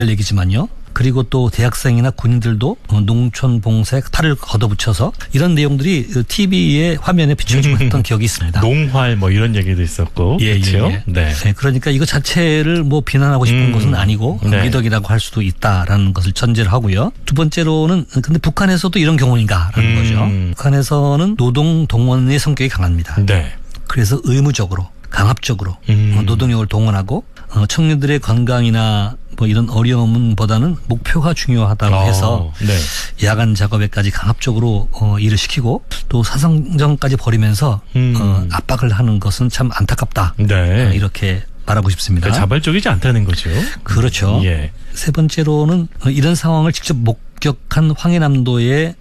얘기지만요. 그리고 또 대학생이나 군인들도 농촌 봉사에 팔을 걷어붙여서 이런 내용들이 TV의 화면에 비춰지고 했던 기억이 있습니다. 농활 뭐 이런 얘기도 있었고. 그렇죠? 네. 네. 그러니까 이거 자체를 뭐 비난하고 싶은 것은 아니고 네. 미덕이라고 할 수도 있다라는 것을 전제를 하고요. 두 번째로는 근데 북한에서도 이런 경우인가라는 거죠. 북한에서는 노동 동원의 성격이 강합니다. 네. 그래서 의무적으로 강압적으로 노동력을 동원하고 청년들의 건강이나 뭐 이런 어려움보다는 목표가 중요하다고 해서 네. 야간 작업에까지 강압적으로 일을 시키고 또 사상정까지 벌이면서 압박을 하는 것은 참 안타깝다. 네. 이렇게 말하고 싶습니다. 그러니까 자발적이지 않다는 거죠. 그렇죠. 예. 세 번째로는 이런 상황을 직접 목격한 황해남도의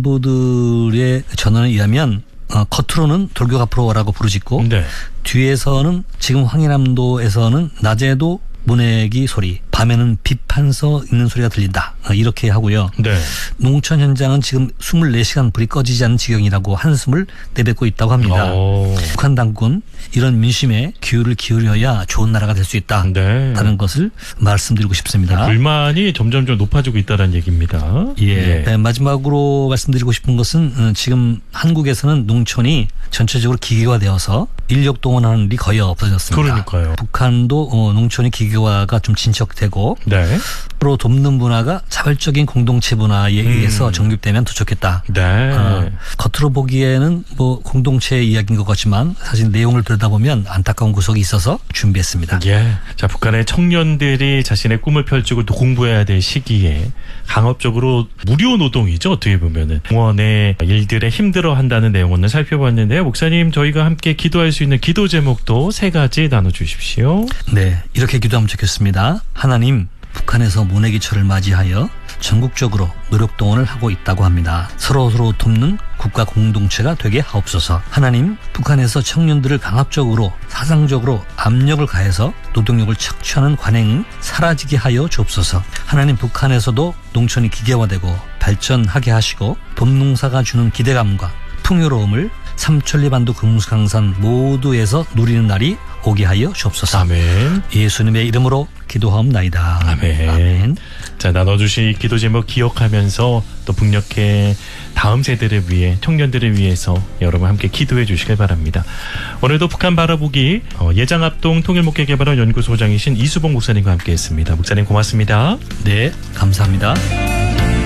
간부들의 전언에 의하면 겉으로는 돌격 앞으로 오라고 부르짖고 네. 뒤에서는 지금 황해남도에서는 낮에도 문외기 소리, 밤에는 비판서 읽는 소리가 들린다. 이렇게 하고요. 네. 농촌 현장은 지금 24시간 불이 꺼지지 않는 지경이라고 한숨을 내뱉고 있다고 합니다. 북한 당국은 이런 민심에 기울을 기울여야 좋은 나라가 될 수 있다라는 네. 것을 말씀드리고 싶습니다. 불만이 점점 높아지고 있다는 얘기입니다. 예. 네, 마지막으로 말씀드리고 싶은 것은 지금 한국에서는 농촌이 전체적으로 기계화되어서 인력 동원하는 일이 거의 없어졌습니다. 그러니까요. 북한도 농촌의 기계화가 좀 진척되고 네. 서로 돕는 문화가 자발적인 공동체 문화에 의해서 정립되면 더 좋겠다. 네. 겉으로 보기에는 뭐 공동체의 이야기인 것 같지만 사실 내용을 들여다보면 안타까운 구석이 있어서 준비했습니다. 예. 자, 북한의 청년들이 자신의 꿈을 펼치고 또 공부해야 될 시기에 강압적으로 무료 노동이죠. 어떻게 보면은 공원의 일들에 힘들어한다는 내용 오늘 살펴봤는데요. 목사님, 저희가 함께 기도할 수 있는 기도 제목도 3가지 나눠주십시오. 네, 이렇게 기도하면 좋겠습니다. 하나님, 북한에서 모내기철을 맞이하여 전국적으로 노력 동원을 하고 있다고 합니다. 서로 돕는 국가 공동체가 되게 하옵소서. 하나님, 북한에서 청년들을 강압적으로 사상적으로 압력을 가해서 노동력을 착취하는 관행은 사라지게 하여 주옵소서. 하나님, 북한에서도 농촌이 기계화되고 발전하게 하시고 봄농사가 주는 기대감과 풍요로움을 삼천리반도 금수강산 모두에서 누리는 날이 오게 하여 주옵소서. 아멘. 예수님의 이름으로 기도하옵나이다. 아멘. 아멘. 자, 나눠주신 기도 제목 기억하면서 또 북녘의 다음 세대를 위해, 청년들을 위해서 여러분 함께 기도해 주시길 바랍니다. 오늘도 북한 바라보기 예장합동 통일목회개발원 연구소장이신 이수봉 목사님과 함께했습니다. 목사님 고맙습니다. 네, 감사합니다.